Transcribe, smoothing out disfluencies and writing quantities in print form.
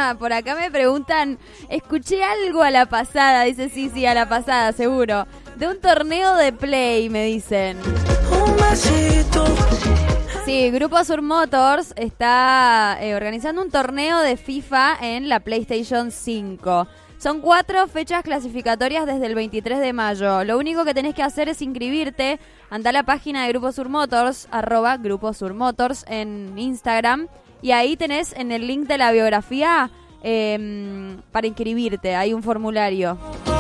Por acá me preguntan, escuché algo a la pasada, dice sí, a la pasada, seguro. De un torneo de Play, me dicen. Sí, Grupo Sur Motors está organizando un torneo de FIFA en la PlayStation 5. Son 4 fechas clasificatorias desde el 23 de mayo. Lo único que tenés que hacer es inscribirte. Andá a la página de Grupo Sur Motors, @Grupo Sur Motors en Instagram. Y ahí tenés en el link de la biografía para inscribirte. Hay un formulario.